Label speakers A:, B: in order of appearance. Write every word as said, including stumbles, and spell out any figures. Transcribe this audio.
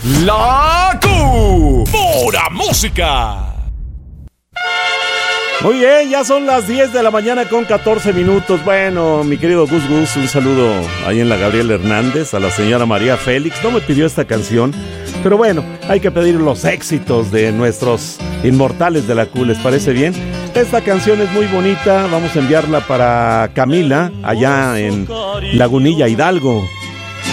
A: La Q. Pura música.
B: Muy bien, ya son las diez de la mañana con catorce minutos. Bueno, mi querido Gus Gus, un saludo ahí en la Gabriel Hernández, a la señora María Félix. No me pidió esta canción, pero bueno, hay que pedir los éxitos de nuestros inmortales de la Q, ¿les parece bien? Esta canción es muy bonita, vamos a enviarla para Camila, allá en Lagunilla, Hidalgo.